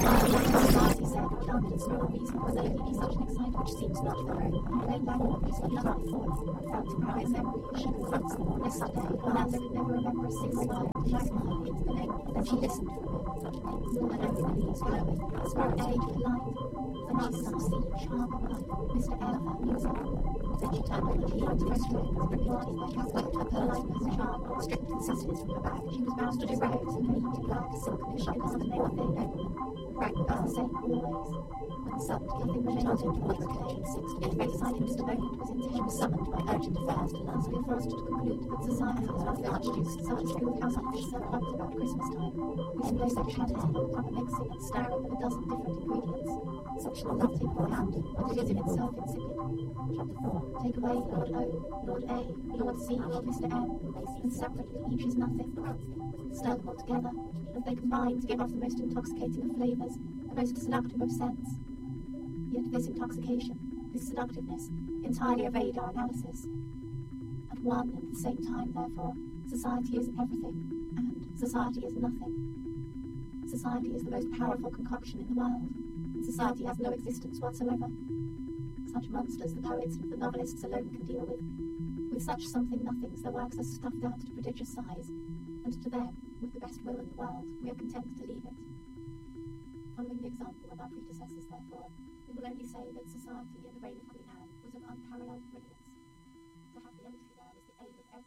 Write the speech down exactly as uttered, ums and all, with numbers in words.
Society said, "Done, it's no reason for there to be such an excitement which seems not thorough." They value peaceful love before, felt to cry memory, she confronts them yesterday. Orlando could never remember a single word. She smiled into the name, then she listened for it. And over the leaves glowing, sparrow A, light. The master of sea, charm of life, Mister Elephant, music. Then she turned on the key and pressed it, repeating by Catholic her politeness, charm, strict consistency from her back. She was bound to do rose and neat and black, silken, she could not name what they know. Frank was the same always. When suddenly nothing was chanted towards the occasion six to get ready side Mister Bowden was in he was summoned by urgent affairs to lastly forced to conclude that society was one of the archduke's such schoolhouse officer once about Christmas time. We can place a chatting, proper mixing and stirring of a dozen different ingredients. Such will not take for hand, but it is in itself insipid. Chapter four. Take away Lord O, Lord A, Lord C, Mister M, and separately each is nothing. Stir them all together, and they combine to give off the most intoxicating of flavours, the most seductive of scents. Yet this intoxication, this seductiveness, entirely evade our analysis. At one and the same time, therefore, society is everything, and society is nothing. Society is the most powerful concoction in the world, and society has no existence whatsoever. Such monsters the poets and the novelists alone can deal with. With such something-nothings their works are stuffed out to prodigious size, and to them, with the best will in the world, we are content to leave it. Following the example of our predecessors, therefore, we will only say that society in the reign of Queen Anne was of unparalleled brilliance.